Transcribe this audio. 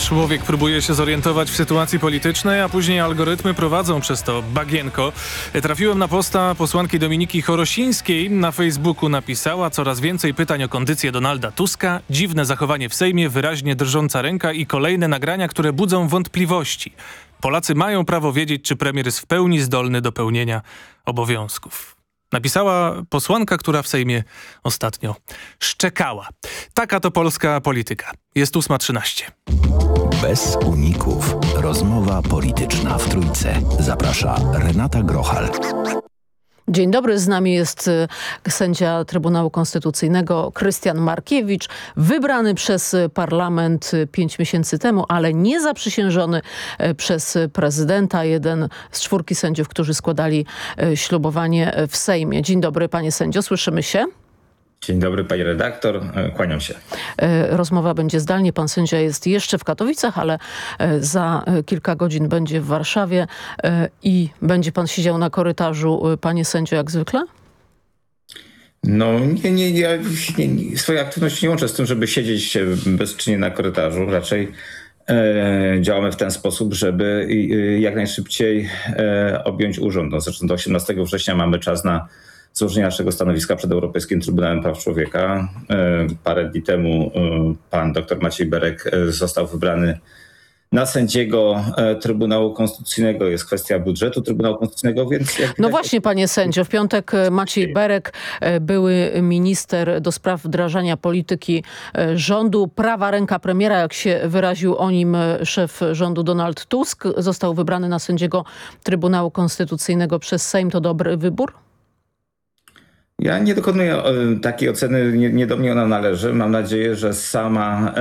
Człowiek próbuje się zorientować w sytuacji politycznej, a później algorytmy prowadzą przez to bagienko. Trafiłem na posta posłanki Dominiki Chorosińskiej. Na Facebooku napisała: coraz więcej pytań o kondycję Donalda Tuska, dziwne zachowanie w Sejmie, wyraźnie drżąca ręka i kolejne nagrania, które budzą wątpliwości. Polacy mają prawo wiedzieć, czy premier jest w pełni zdolny do pełnienia obowiązków. Napisała posłanka, która w Sejmie ostatnio szczekała. Taka to polska polityka. Jest 8:13. Bez uników. Rozmowa polityczna w Trójce. Zaprasza Renata Grochal. Dzień dobry, z nami jest sędzia Trybunału Konstytucyjnego Krystian Markiewicz, wybrany przez parlament 5 miesięcy temu, ale nie zaprzysiężony przez prezydenta, jeden z 4 sędziów, którzy składali ślubowanie w Sejmie. Dzień dobry, panie sędzio, słyszymy się? Dzień dobry, pani redaktor, kłaniam się. Rozmowa będzie zdalnie. Pan sędzia jest jeszcze w Katowicach, ale za kilka godzin będzie w Warszawie i będzie pan siedział na korytarzu, panie sędzio, jak zwykle? No ja swojej aktywności nie łączę z tym, żeby siedzieć bezczynnie na korytarzu. Raczej działamy w ten sposób, żeby jak najszybciej objąć urząd. No, zresztą do 18 września mamy czas na złożenie naszego stanowiska przed Europejskim Trybunałem Praw Człowieka. Parę dni temu pan dr Maciej Berek został wybrany na sędziego Trybunału Konstytucyjnego. Jest kwestia budżetu Trybunału Konstytucyjnego, więc... No właśnie, panie sędzio, w piątek Maciej Berek, były minister do spraw wdrażania polityki rządu, prawa ręka premiera, jak się wyraził o nim szef rządu Donald Tusk, został wybrany na sędziego Trybunału Konstytucyjnego przez Sejm. To dobry wybór? Ja nie dokonuję takiej oceny, nie do mnie ona należy. Mam nadzieję, że sama